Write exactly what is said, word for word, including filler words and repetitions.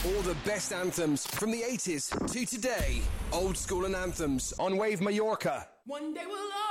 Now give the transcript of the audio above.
All the best anthems from the eighties to today. Old school and anthems on Wave Mallorca. One day we'll